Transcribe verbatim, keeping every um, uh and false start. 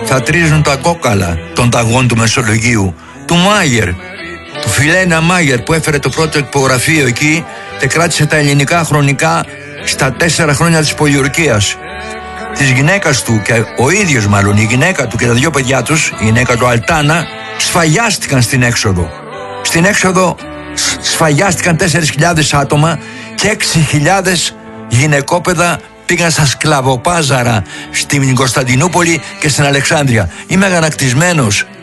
θα τρίζουν τα κόκαλα των ταγών του Μεσολογγίου, του Μάγερ, του Φιλένα Μάγερ, που έφερε το πρώτο υπογραφείο εκεί και κράτησε τα ελληνικά χρονικά στα τέσσερα χρόνια της πολιορκίας. Της γυναίκας του, και ο ίδιος μάλλον, η γυναίκα του και τα δύο παιδιά τους, η γυναίκα του Αλτάνα, σφαγιάστηκαν στην έξοδο. Στην έξοδο σφαγιάστηκαν τέσσερις χιλιάδες άτομα και έξι χιλιάδες γυναικόπαιδα πήγαν στα σκλαβοπάζαρα στην Κωνσταντινούπολη και στην Αλεξάνδρεια. Είμαι αγανακτισμένος